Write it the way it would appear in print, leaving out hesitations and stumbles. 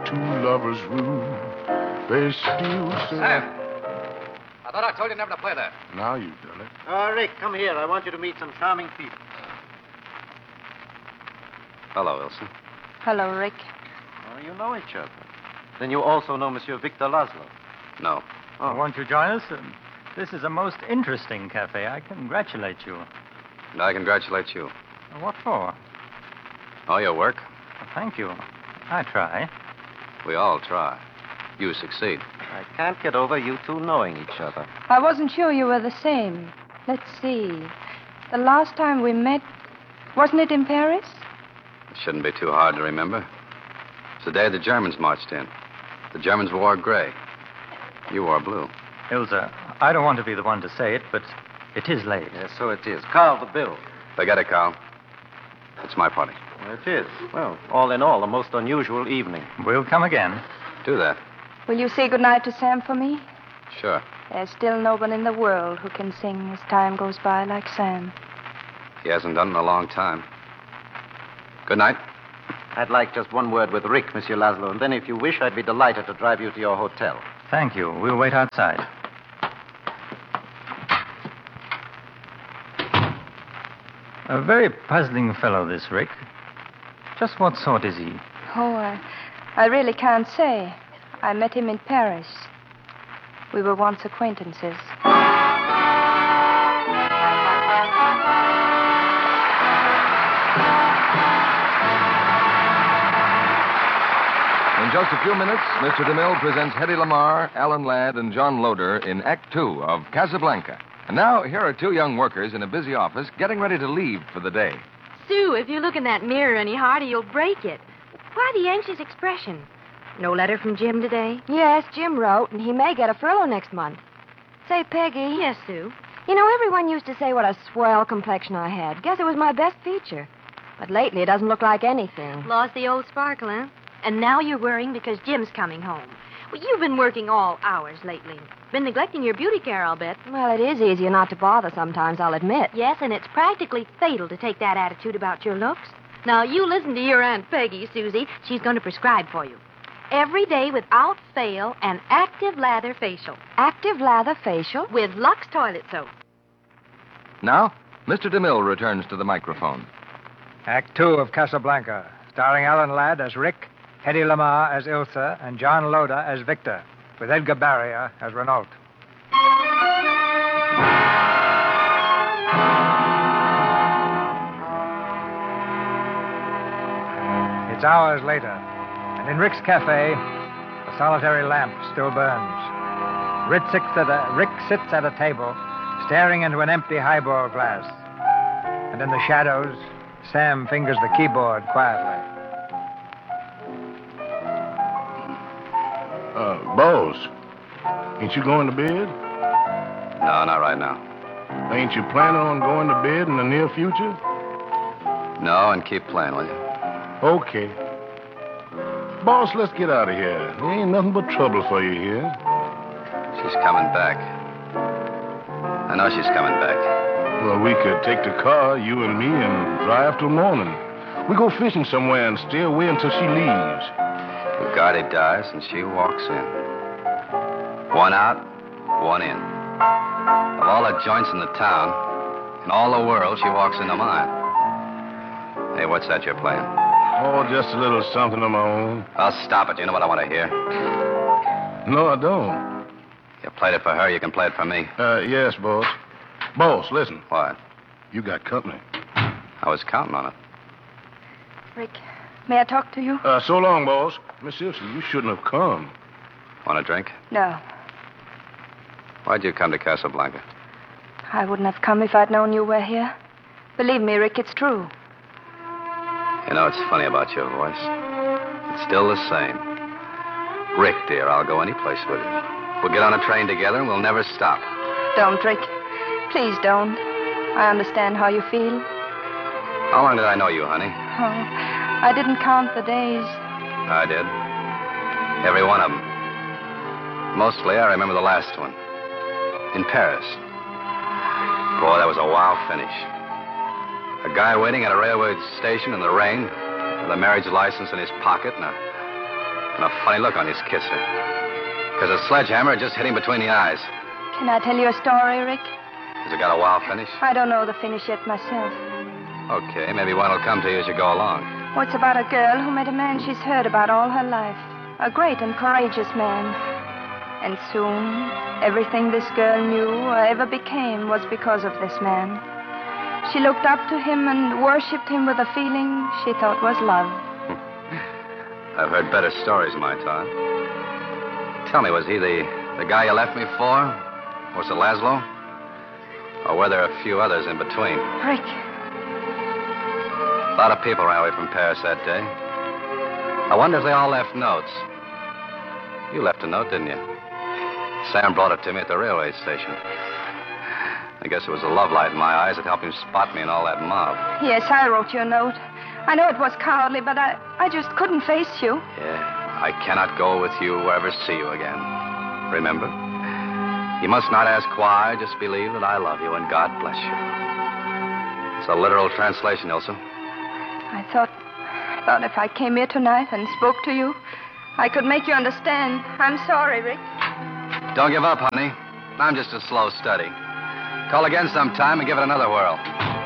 two lovers' room. They still say... Sam! I thought I told you never to play that. Now you've done it. Rick, come here. I want you to meet some charming people. Hello, Ilse. Hello, Rick. Oh, you know each other. Then you also know Monsieur Victor Laszlo. No. Oh. Won't you join us? This is a most interesting cafe. I congratulate you. And I congratulate you. What for? Oh, your work? Thank you. I try. We all try. You succeed. I can't get over you two knowing each other. I wasn't sure you were the same. Let's see. The last time we met, wasn't it in Paris? It shouldn't be too hard to remember. It's the day the Germans marched in. The Germans wore gray. You wore blue. Ilse, I don't want to be the one to say it, but it is late. Yes, so it is. Carl, the bill. Forget it, Carl. It's my party. Well, it is. Well, all in all, a most unusual evening. We'll come again. Do that. Will you say goodnight to Sam for me? Sure. There's still no one in the world who can sing as time goes by like Sam. He hasn't done it in a long time. Good night. I'd like just one word with Rick, Monsieur Laszlo, and then if you wish, I'd be delighted to drive you to your hotel. Thank you. We'll wait outside. A very puzzling fellow, this Rick. Just what sort is he? Oh, I really can't say. I met him in Paris. We were once acquaintances. In just a few minutes, Mr. DeMille presents Hedy Lamarr, Alan Ladd, and John Loder in Act Two of Casablanca. And now, here are two young workers in a busy office getting ready to leave for the day. Sue, if you look in that mirror any harder, you'll break it. Why the anxious expression? No letter from Jim today? Yes, Jim wrote, and he may get a furlough next month. Say, Peggy. Yes, Sue. You know, everyone used to say what a swell complexion I had. Guess it was my best feature. But lately, it doesn't look like anything. Lost the old sparkle, huh? And now you're worrying because Jim's coming home. Well, you've been working all hours lately. Been neglecting your beauty care, I'll bet. Well, it is easier not to bother sometimes, I'll admit. Yes, and it's practically fatal to take that attitude about your looks. Now, you listen to your Aunt Peggy, Susie. She's going to prescribe for you. Every day without fail, an active lather facial. Active lather facial? With Lux toilet soap. Now, Mr. DeMille returns to the microphone. Act Two of Casablanca, starring Alan Ladd as Rick, Hedy Lamarr as Ilsa, and John Loder as Victor, with Edgar Barrier as Renault. It's hours later, and in Rick's cafe, the solitary lamp still burns. Rick sits at a table, staring into an empty highball glass. And in the shadows, Sam fingers the keyboard quietly. Boss, ain't you going to bed? No, not right now. Ain't you planning on going to bed in the near future? No, and keep playing, will you? Okay. Boss, let's get out of here. There ain't nothing but trouble for you here. She's coming back. I know she's coming back. Well, we could take the car, you and me, and drive till morning. We go fishing somewhere and stay away until she leaves. Bugatti dies and she walks in. One out, one in. Of all the joints in the town, in all the world, she walks into mine. Hey, what's that you're playing? Oh, just a little something of my own. I'll stop it. You know what I want to hear? No, I don't. You played it for her, you can play it for me. Yes, boss. Boss, listen. What? You got company. I was counting on it. Rick, may I talk to you? So long, boss. Miss Ilse, you shouldn't have come. Want a drink? No. Why'd you come to Casablanca? I wouldn't have come if I'd known you were here. Believe me, Rick, it's true. You know, it's funny about your voice. It's still the same. Rick, dear, I'll go any place with you. We'll get on a train together and we'll never stop. Don't, Rick. Please don't. I understand how you feel. How long did I know you, honey? Oh, I didn't count the days. I did. Every one of them. Mostly, I remember the last one. In Paris. Boy, that was a wow finish. A guy waiting at a railway station in the rain with a marriage license in his pocket and a And a funny look on his kisser. Because a sledgehammer had just hit him between the eyes. Can I tell you a story, Rick? Has it got a wow finish? I don't know the finish yet myself. Okay, maybe one will come to you as you go along. Oh, it's about a girl who met a man she's heard about all her life. A great and courageous man. And soon, everything this girl knew or ever became was because of this man. She looked up to him and worshipped him with a feeling she thought was love. I've heard better stories in my time. Tell me, was he the guy you left me for? Was it Laszlo? Or were there a few others in between? Rick. A lot of people ran away from Paris that day. I wonder if they all left notes. You left a note, didn't you? Sam brought it to me at the railway station. I guess it was the love light in my eyes that helped him spot me in all that mob. Yes, I wrote you a note. I know it was cowardly, but I just couldn't face you. Yeah, I cannot go with you or ever see you again. Remember? You must not ask why, just believe that I love you and God bless you. It's a literal translation, Ilsa. I thought if I came here tonight and spoke to you, I could make you understand. I'm sorry, Rick. Don't give up, honey. I'm just a slow study. Call again sometime and give it another whirl.